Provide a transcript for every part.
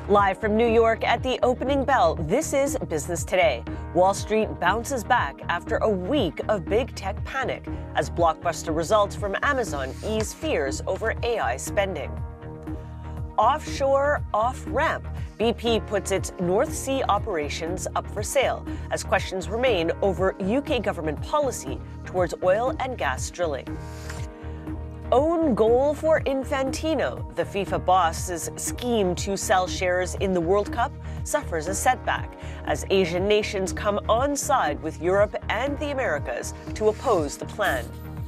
Live from New York at the opening bell, this is Business Today. Wall Street bounces back after a week of big tech panic as blockbuster results from Amazon ease fears over AI spending. Offshore off-ramp. BP puts its North Sea operations up for sale as questions remain over UK government policy towards oil and gas drilling. Own goal for Infantino. The FIFA boss's scheme to sell shares in the World Cup suffers a setback as Asian nations come on side with Europe and the Americas to oppose the plan.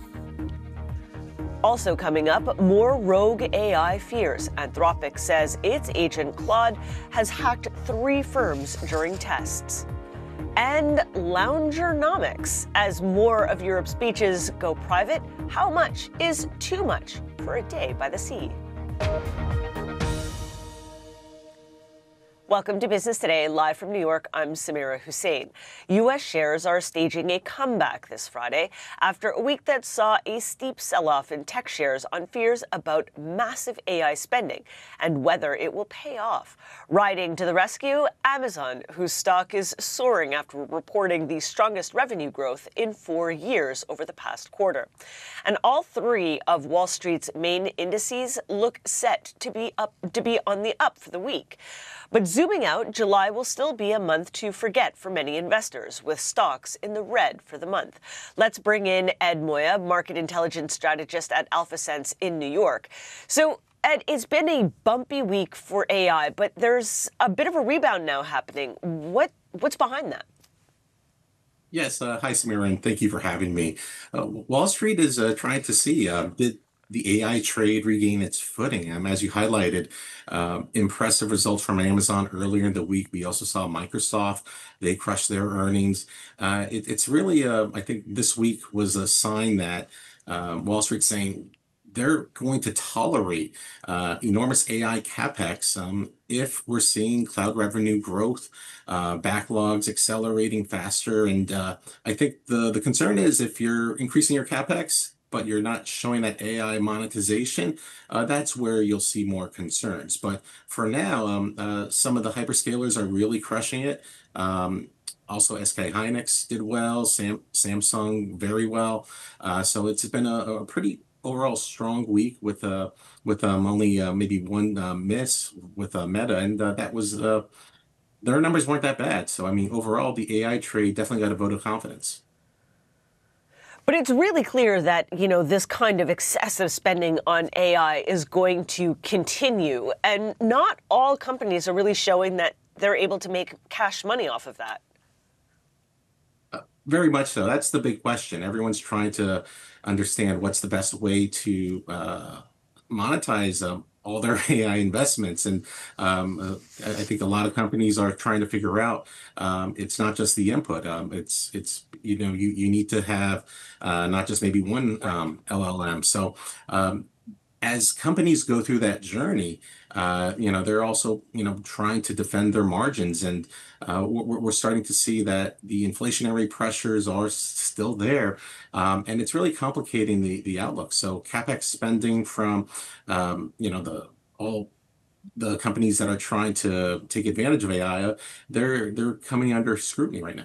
Also coming up, more rogue AI fears. Anthropic says its agent Claude has hacked 3 firms during tests. And Loungernomics. As more of Europe's beaches go private, how much is too much for a day by the sea? Welcome to Business Today, live from New York. I'm Samira Hussein. U.S. shares are staging a comeback this Friday after a week that saw a steep sell-off in tech shares on fears about massive AI spending and whether it will pay off. Riding to the rescue, Amazon, whose stock is soaring after reporting the strongest revenue growth in 4 years over the past quarter. And all 3 of Wall Street's main indices look set to be on the up for the week. But zooming out, July will still be a month to forget for many investors, with stocks in the red for the month. Let's bring in Ed Moya, market intelligence strategist at AlphaSense in New York. So, Ed, it's been a bumpy week for AI, but there's a bit of a rebound now happening. What's behind that? Yes, hi Samira, and thank you for having me. Wall Street is trying to see did the AI trade regain its footing. As you highlighted, impressive results from Amazon earlier in the week. We also saw Microsoft; they crushed their earnings. It's really, I think, this week was a sign that Wall Street's saying they're going to tolerate enormous AI capex if we're seeing cloud revenue growth, backlogs accelerating faster. And I think the concern is if you're increasing your capex, but you're not showing that AI monetization, that's where you'll see more concerns. But for now, some of the hyperscalers are really crushing it. Also, SK Hynix did well, Samsung very well. So it's been a pretty overall strong week with only maybe one miss with Meta, and that was their numbers weren't that bad. So I mean, overall, the AI trade definitely got a vote of confidence. But it's really clear that, this kind of excessive spending on AI is going to continue, and not all companies are really showing that they're able to make cash money off of that. Very much so. That's the big question. Everyone's trying to understand what's the best way to monetize all their AI investments. And I think a lot of companies are trying to figure out it's not just the input. It's you need to have not just maybe one LLM. So as companies go through that journey, they're also, trying to defend their margins. And we're starting to see that the inflationary pressures are still there. And it's really complicating the outlook. So CapEx spending from, all the companies that are trying to take advantage of AI, they're coming under scrutiny right now.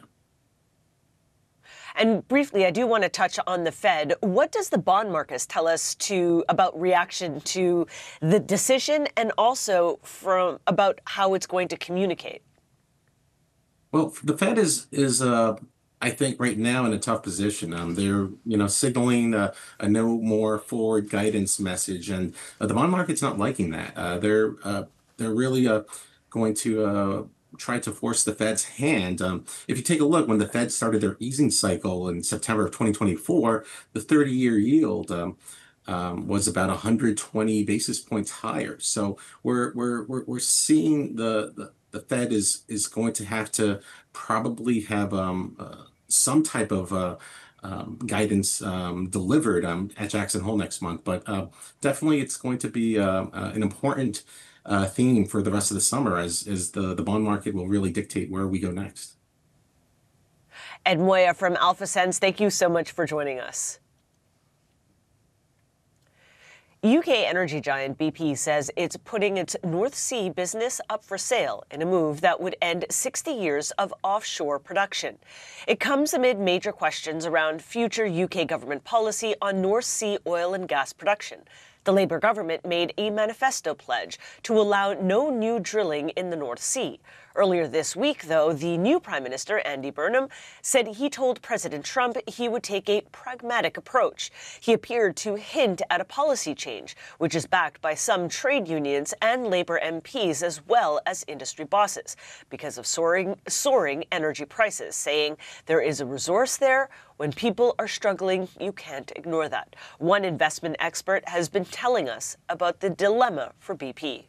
And briefly, I do want to touch on the Fed. What does the bond market tell us about reaction to the decision and also about how it's going to communicate? Well, the Fed is I think right now in a tough position. They're signaling a no more forward guidance message, and the bond market's not liking that. They're really going to try to force the Fed's hand. If you take a look, when the Fed started their easing cycle in September of 2024, the 30-year yield was about 120 basis points higher. So we're seeing the Fed is going to have to probably have some type of guidance delivered at Jackson Hole next month. But definitely it's going to be an important theme for the rest of the summer as the bond market will really dictate where we go next. Ed Moya from AlphaSense, thank you so much for joining us. UK energy giant BP says it's putting its North Sea business up for sale in a move that would end 60 years of offshore production. It comes amid major questions around future UK government policy on North Sea oil and gas production. The Labour government made a manifesto pledge to allow no new drilling in the North Sea. Earlier this week, though, the new Prime Minister, Andy Burnham, said he told President Trump he would take a pragmatic approach. He appeared to hint at a policy change, which is backed by some trade unions and Labour MPs as well as industry bosses, because of soaring energy prices, saying there is a resource there. When people are struggling, you can't ignore that. One investment expert has been telling us about the dilemma for BP.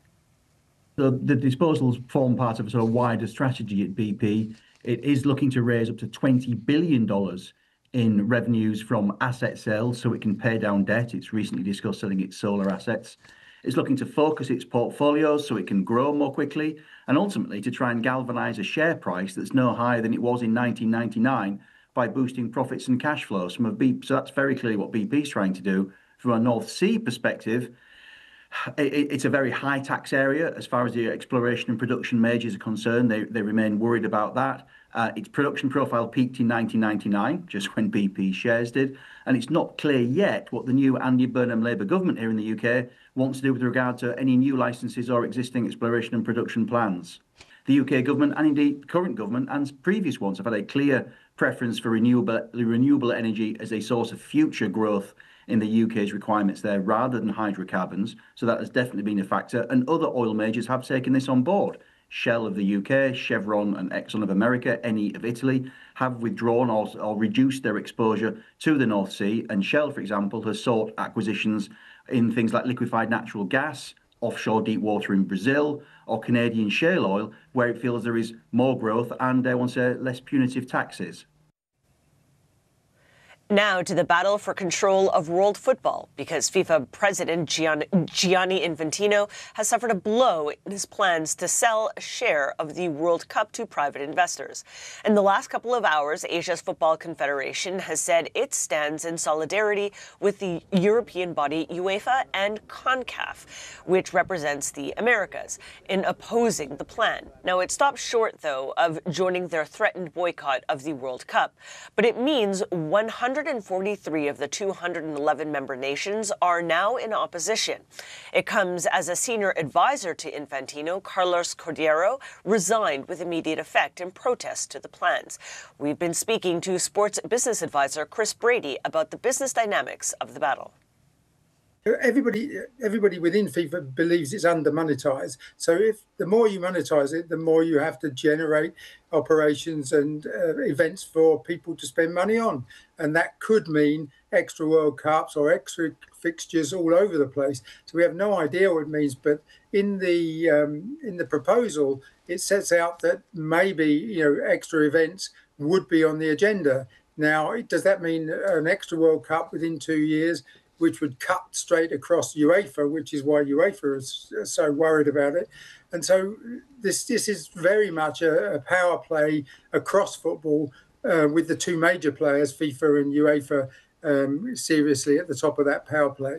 The disposals form part of a sort of wider strategy at BP. It is looking to raise up to $20 billion in revenues from asset sales so it can pay down debt. It's recently discussed selling its solar assets. It's looking to focus its portfolios so it can grow more quickly and ultimately to try and galvanize a share price that's no higher than it was in 1999 by boosting profits and cash flows from BP. So that's very clearly what BP is trying to do. From a North Sea perspective, it's a very high tax area as far as the exploration and production majors are concerned. They remain worried about that. Its production profile peaked in 1999, just when BP shares did. And it's not clear yet what the new Andy Burnham Labour government here in the UK wants to do with regard to any new licences or existing exploration and production plans. The UK government and indeed current government and previous ones have had a clear preference for renewable energy as a source of future growth in the UK's requirements there rather than hydrocarbons. So that has definitely been a factor. And other oil majors have taken this on board. Shell of the UK, Chevron and Exxon of America, Eni of Italy have withdrawn or reduced their exposure to the North Sea. And Shell, for example, has sought acquisitions in things like liquefied natural gas, offshore deep water in Brazil, or Canadian shale oil, where it feels there is more growth and, I want to say, less punitive taxes. Now to the battle for control of world football, because FIFA President Gianni Infantino has suffered a blow in his plans to sell a share of the World Cup to private investors. In the last couple of hours, Asia's Football Confederation has said it stands in solidarity with the European body UEFA and CONCACAF, which represents the Americas, in opposing the plan. Now, it stopped short, though, of joining their threatened boycott of the World Cup, but it means 143 of the 211 member nations are now in opposition. It comes as a senior advisor to Infantino, Carlos Cordeiro, resigned with immediate effect in protest to the plans. We've been speaking to sports business advisor Chris Brady about the business dynamics of the battle. Everybody within FIFA believes it's under-monetized. So if the more you monetize it, the more you have to generate operations and events for people to spend money on. And that could mean extra World Cups or extra fixtures all over the place. So we have no idea what it means. But in the proposal, it sets out that maybe extra events would be on the agenda. Now, does that mean an extra World Cup within 2 years, which would cut straight across UEFA, which is why UEFA is so worried about it? And so this is very much a power play across football with the two major players, FIFA and UEFA, seriously at the top of that power play.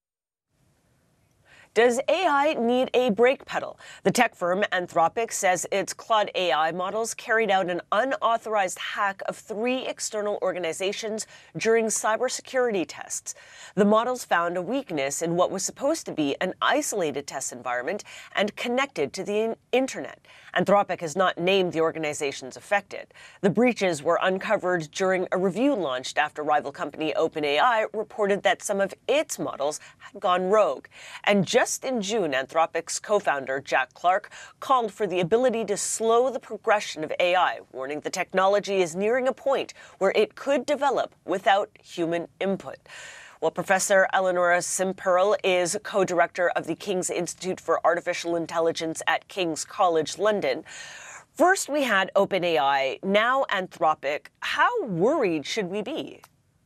Does AI need a brake pedal? The tech firm Anthropic says its Claude AI models carried out an unauthorized hack of 3 external organizations during cybersecurity tests. The models found a weakness in what was supposed to be an isolated test environment and connected to the internet. Anthropic has not named the organizations affected. The breaches were uncovered during a review launched after rival company OpenAI reported that some of its models had gone rogue. And just in June, Anthropic's co-founder, Jack Clark, called for the ability to slow the progression of AI, warning the technology is nearing a point where it could develop without human input. Well, Professor Eleonora Simperl is co-director of the King's Institute for Artificial Intelligence at King's College London. First, we had OpenAI, now Anthropic. How worried should we be?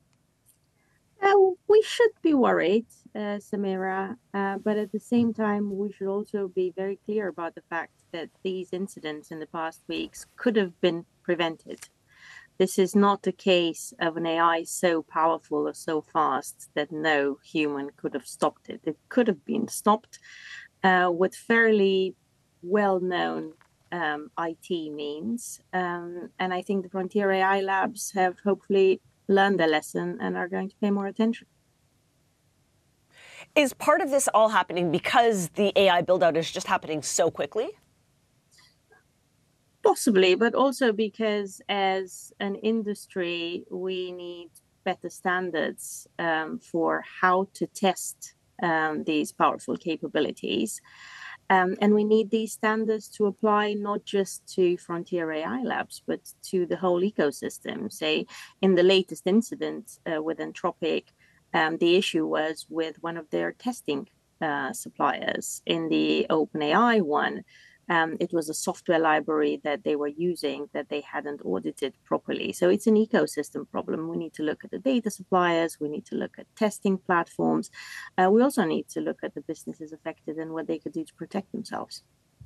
We should be worried, Samira, but at the same time, we should also be very clear about the fact that these incidents in the past weeks could have been prevented. This is not a case of an AI so powerful or so fast that no human could have stopped it. It could have been stopped with fairly well-known IT means. And I think the Frontier AI Labs have hopefully learned their lesson and are going to pay more attention. Is part of this all happening because the AI build-out is just happening so quickly? Possibly, but also because as an industry, we need better standards for how to test these powerful capabilities. And we need these standards to apply not just to Frontier AI Labs, but to the whole ecosystem. Say, in the latest incident with Anthropic, the issue was with one of their testing suppliers. In the OpenAI one, it was a software library that they were using that they hadn't audited properly. So it's an ecosystem problem. We need to look at the data suppliers. We need to look at testing platforms. We also need to look at the businesses affected and what they could do to protect themselves.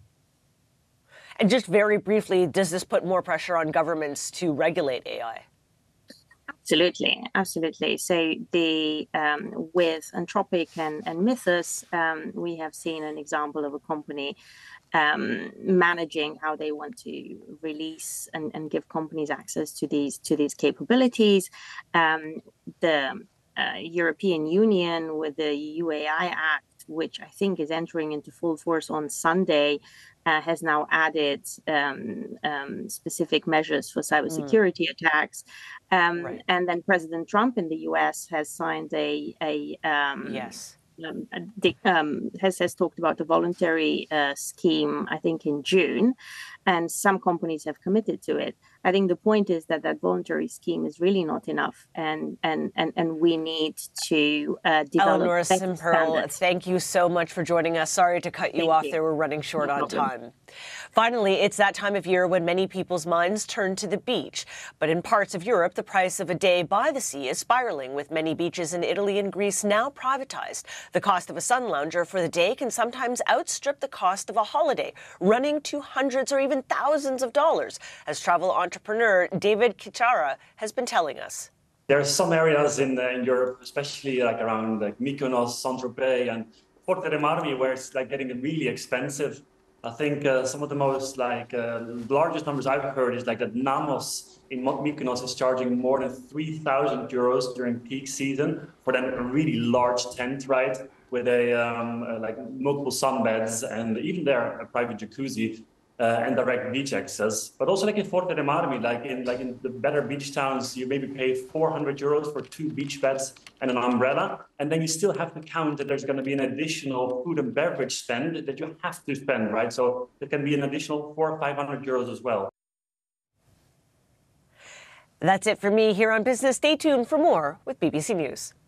And just very briefly, does this put more pressure on governments to regulate AI? Absolutely, absolutely. So with Anthropic and Mythos, we have seen an example of a company managing how they want to release and give companies access to these capabilities. The European Union with the UAI Act, which I think is entering into full force on Sunday, has now added specific measures for cybersecurity attacks. Right. And then President Trump in the US has signed Yes. Has talked about a voluntary scheme, I think, in June, and some companies have committed to it. I think the point is that voluntary scheme is really not enough, and we need to develop. Eleanor Simperl, thank you so much for joining us. Sorry to cut you off there. We're running short on time. Finally, it's that time of year when many people's minds turn to the beach. But in parts of Europe, the price of a day by the sea is spiraling, with many beaches in Italy and Greece now privatized. The cost of a sun lounger for the day can sometimes outstrip the cost of a holiday, running to hundreds or even thousands of dollars, as travel entrepreneur David Kichara has been telling us. There are some areas in Europe, especially like around like Mykonos, Saint-Tropez, and Porto de Marmi, where it's like getting really expensive. I think some of the most largest numbers I've heard is like that Namos in Mykonos is charging more than 3,000 euros during peak season for then a really large tent, right, with like multiple sunbeds and even there a private jacuzzi. And direct beach access, but also like in Porto de Marmi, like in the better beach towns, you maybe pay 400 euros for 2 beach beds and an umbrella, and then you still have to count that there's going to be an additional food and beverage spend that you have to spend, right? So it can be an additional 400 or 500 euros as well. That's it for me here on Business. Stay tuned for more with BBC News.